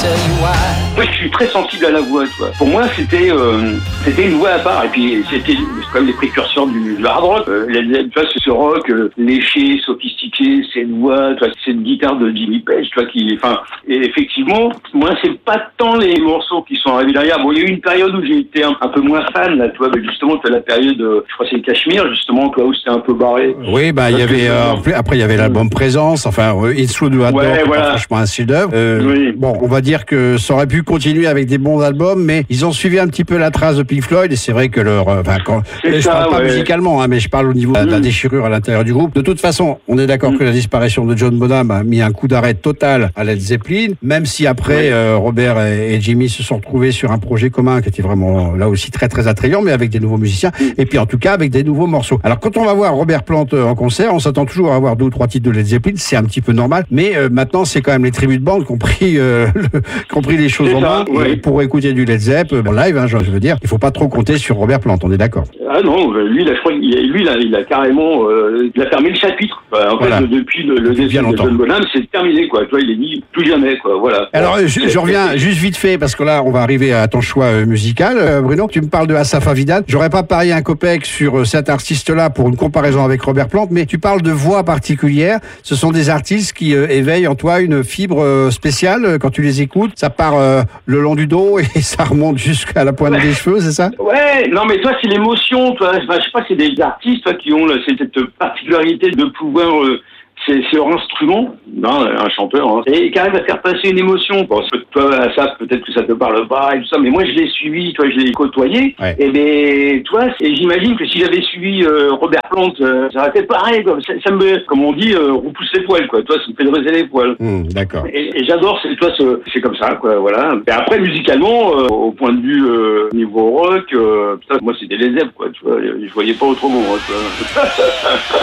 Moi, je suis très sensible à la voix, tu vois. Pour moi, c'était une voix à part. Et puis, c'était comme les précurseurs du hard rock. Tu vois, ce rock léché, sophistiqué, cette voix, tu vois, cette guitare de Jimmy Page, tu vois, et effectivement, moi, c'est pas tant les morceaux qui sont arrivés derrière. Bon, il y a eu une période où j'ai été un peu moins fan, là, tu vois, mais justement, tu as la période, je crois que c'est le Cachemire, justement, toi, où c'était un peu barré. Oui, il y avait, après, il y avait l'album Présence, enfin, It's True de Adore, voilà. Franchement, un chef-d'œuvre. Oui. Bon, on va dire que ça aurait pu continuer avec des bons albums, mais ils ont suivi un petit peu la trace de Pink Floyd, et c'est vrai que je parle pas musicalement, hein, mais je parle au niveau de la déchirure à l'intérieur du groupe. De toute façon, on est d'accord que la disparition de John Bonham a mis un coup d'arrêt total à Led Zeppelin, même si après, Robert et Jimmy se sont retrouvés sur un projet commun qui était vraiment, là aussi, très, très attrayant, mais avec des nouveaux musiciens, et puis en tout cas, avec des nouveaux morceaux. Alors, quand on va voir Robert Plant en concert, on s'attend toujours à avoir 2 ou 3 titres de Led Zeppelin, c'est un petit peu normal, mais maintenant, c'est quand même les tribus de bande qui ont pris les choses en main. Et pour écouter du Led Zeppelin en live, hein, je veux dire, il faut pas trop compter sur Robert Plant, on est d'accord. Ah non, lui, là, je crois il a carrément, il a fermé le chapitre. En fait, depuis le décès de John Bonham, c'est terminé, quoi. Toi, il est dit plus jamais, quoi. Voilà. Alors, je reviens juste vite fait, parce que là, on va arriver à ton choix musical, Bruno. Tu me parles de Asaf Avidan. J'aurais pas parié un copec sur cet artiste-là pour une comparaison avec Robert Plant, mais tu parles de voix particulière. Ce sont des artistes qui éveillent en toi une fibre spéciale quand tu les écoutes. Ça part le long du dos et ça remonte jusqu'à la pointe des cheveux, c'est ça? Ouais, non, mais toi, c'est l'émotion, toi. Je sais pas, c'est des artistes, toi, qui ont cette particularité de pouvoir, c'est leur instrument, un chanteur, hein, et qui arrive à faire passer une émotion. Bon, toi, ça, peut-être que ça te parle pas et tout ça, mais moi, je l'ai suivi, toi, je l'ai côtoyé. Ouais. Et ben, toi, j'imagine que si j'avais suivi Robert Plant, ça aurait été pareil, quoi. Ça me, comme on dit, repousse les poils, quoi. Toi, ça me fait dresser les poils. D'accord. Et j'adore, c'est comme ça, quoi, voilà. Et après, musicalement, au point de vue niveau rock, moi, c'était les Zeppelin, quoi, tu vois. Je voyais pas autrement, tu vois.